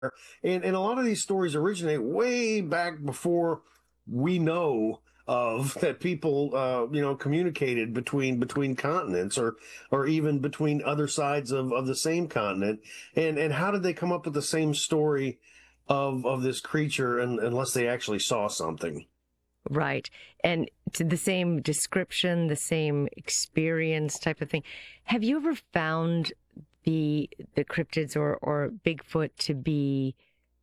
And a lot of these stories originate way back before we know of that people communicated between continents or even between other sides of the same continent. And how did they come up with the same story of this creature unless they actually saw something? Right. And to the same description, the same experience type of thing. Have you ever found the cryptids or Bigfoot to be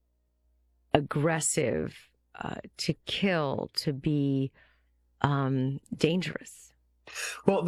aggressive, to kill, to be dangerous? Well,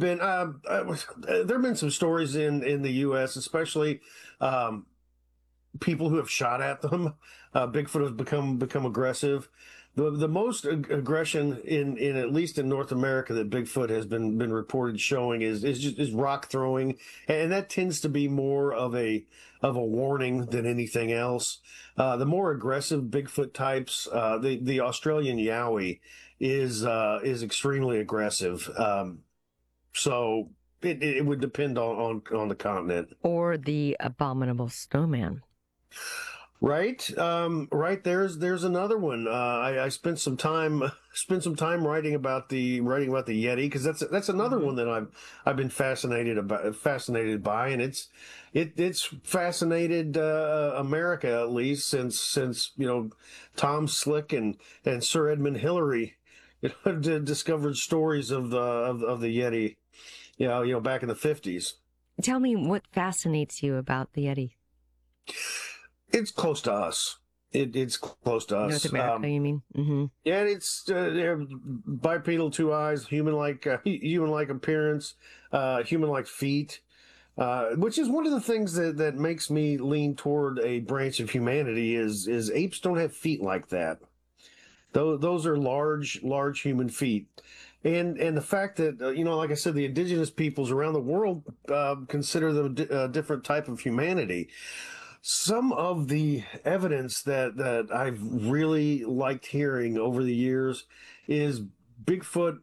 there have been some stories in the U.S., especially um, people who have shot at them. Bigfoot has become aggressive. The most aggression in at least in North America that Bigfoot has been reported showing is rock throwing, and that tends to be more of a warning than anything else. The more aggressive Bigfoot types, the Australian Yowie is extremely aggressive. So it would depend on the continent. Or the abominable snowman? Right. Right. There's another one. I spent some time writing about the Yeti, because that's another Mhm. one that I've been fascinated by, and it's fascinated America, at least since Tom Slick and Sir Edmund Hillary discovered stories of the Yeti, back in the 50s. Tell me what fascinates you about the Yeti. It's close to us. It's close to North us. America, you mean? Mm-hmm. Yeah, it's they're bipedal, two eyes, human-like appearance, human-like feet, which is one of the things that makes me lean toward a branch of humanity is apes don't have feet like that. Those are large human feet. And the fact that, like I said, the indigenous peoples around the world consider them a different type of humanity. Some of the evidence that I've really liked hearing over the years is Bigfoot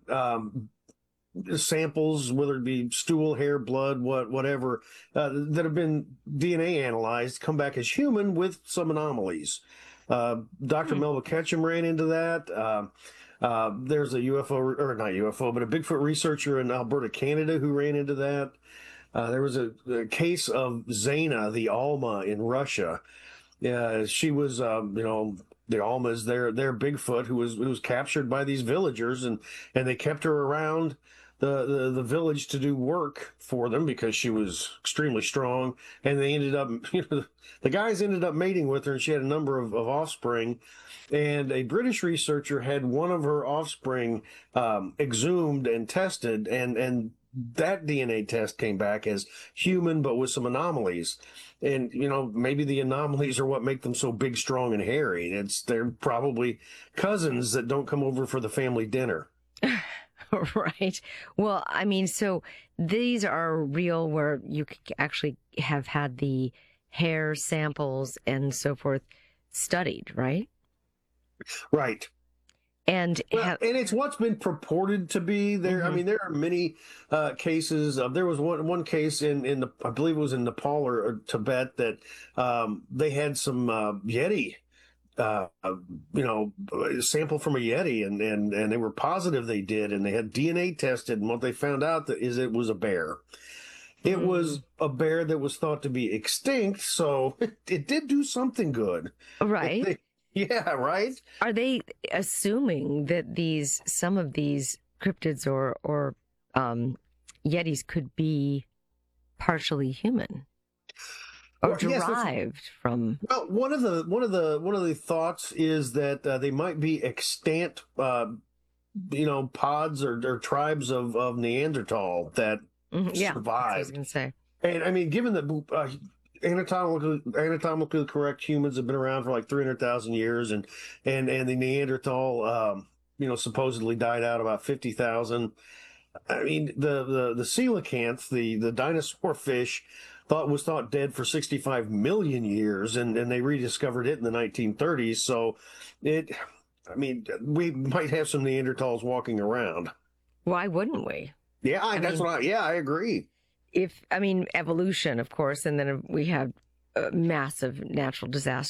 samples, whether it be stool, hair, blood, whatever, that have been DNA analyzed, come back as human with some anomalies. Dr. Hmm. Melba Ketchum ran into that. There's a UFO, or not UFO, but a Bigfoot researcher in Alberta, Canada, who ran into that. There was a case of Zaina, the Alma in Russia. She was, the Alma is their Bigfoot who was captured by these villagers, and they kept her around the village to do work for them because she was extremely strong. And they ended up, the guys ended up mating with her, and she had a number of offspring. And a British researcher had one of her offspring exhumed and tested, and that DNA test came back as human, but with some anomalies. And maybe the anomalies are what make them so big, strong, and hairy. They're probably cousins that don't come over for the family dinner. Right. Well, I mean, so these are real where you could actually have had the hair samples and so forth studied, right? Right. And Well, and it's what's been purported to be there. I Mhm. mean, there are many cases of. There was one case in the, I believe it was in Nepal or Tibet, that they had some Yeti, uh, sample from a Yeti, and they were positive they did, and they had DNA tested, and what they found out that is it was a bear. It was Mm. a bear that was thought to be extinct, so it did do something good. Right. Yeah, right. Are they assuming that some of these cryptids or um, yetis could be partially human or Well, yes, that's derived from? well. One of the thoughts is that they might be extant, pods or tribes of Neanderthal that Mhm. Yeah, that's what I was survived. going to say. And I mean, given that anatomically correct humans have been around for like 300,000 years, and the Neanderthal, supposedly died out about 50,000. I mean, the coelacanth, the dinosaur fish, was thought dead for 65 million years, and they rediscovered it in the 1930s. So it, I mean, we might have some Neanderthals walking around. Why wouldn't we? Yeah, I mean, yeah, I agree. if I mean evolution, of course, and then we have massive natural disaster.